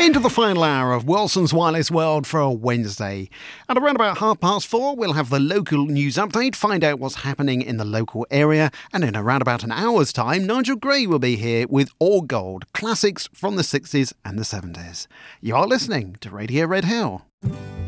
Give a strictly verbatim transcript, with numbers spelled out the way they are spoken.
Into the final hour of Wilson's Wireless World for a Wednesday. At around about half past four, we'll have the local news update, find out what's happening in the local area, and in around about an hour's time, Nigel Gray will be here with All Gold, classics from the sixties and the seventies. You are listening to Radio Red Hill.